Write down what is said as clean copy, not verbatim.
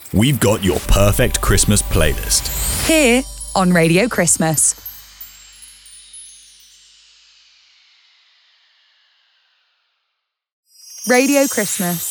we've got your perfect Christmas playlist. Here on Radio Christmas. Radio Christmas.